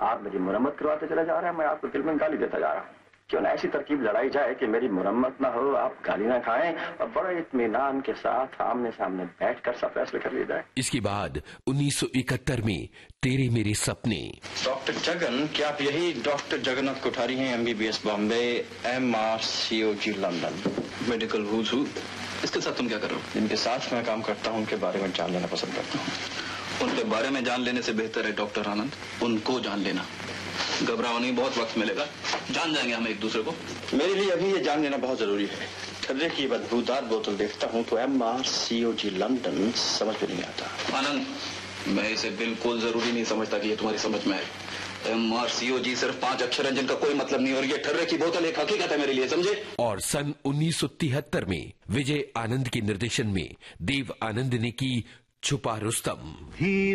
आप मेरी मुरम्मत करवाते चले जा रहे हैं, मैं आपको दिल में गाली देता जा रहा हूँ। क्यों ना ऐसी तरकीब लड़ाई जाए कि मेरी मुरम्मत ना हो, आप गाली ना खाएं और बड़े इत्मीनान के साथ आमने सामने बैठकर सब फैसले कर लिए जाए। इसके बाद 1971 में तेरे मेरे सपने। डॉक्टर जगन, क्या आप यही डॉक्टर जगन्नाथ कोठारी हैं, MBBS Bombay, MRCOG London, medical whose हू? इसके साथ तुम क्या कर रहे हो? जिनके साथ मैं काम करता हूँ उनके बारे में जान लेना पसंद करता हूँ। उनके बारे में जान लेने से बेहतर है डॉक्टर आनंद, उनको जान लेना। घबराओ नहीं, बहुत वक्त मिलेगा, जान जाएंगे हम एक दूसरे को। मेरे लिए अभी ये जान लेना बहुत जरूरी है। ठर्रे की बदबूदार बोतल देखता हूँ तो MRCOG लंदन समझ में नहीं आता। आनंद, मैं इसे बिल्कुल जरूरी नहीं समझता कि ये तुम्हारी समझ में आए। MRCOG सिर्फ 5 अक्षर है जिनका कोई मतलब नहीं, और ये ठर्रे की बोतल एक हकीकत है मेरे लिए, समझे? और सन 1973 में विजय आनंद के निर्देशन में देव आनंद ने की छुपा रुस्तम।